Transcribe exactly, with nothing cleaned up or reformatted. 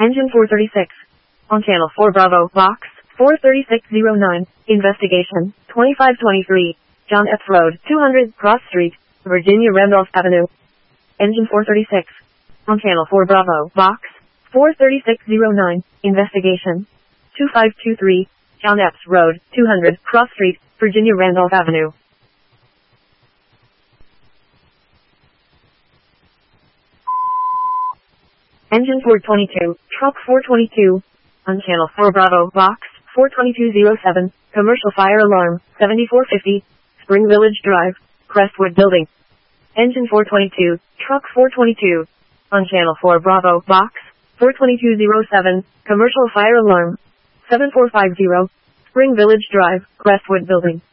Engine four thirty-six. On Channel four Bravo, Box four thirty-six oh nine. Investigation, twenty-five twenty-three. John Epps Road, two hundred, Cross Street, Virginia Randolph Avenue. Engine four thirty-six. On Channel four Bravo, Box four thirty-six oh nine. Investigation, twenty-five twenty-three. John Epps Road, two hundred, Cross Street, Virginia Randolph Avenue. Engine four twenty-two, Truck four twenty-two. On Channel four Bravo, Box four twenty-two oh seven. Commercial fire alarm, seventy-four fifty. Spring Village Drive, Crestwood Building. Engine four twenty-two, Truck four twenty-two. On Channel four Bravo, Box four twenty-two oh seven. Commercial fire alarm, seven four five zero. Spring Village Drive, Crestwood Building.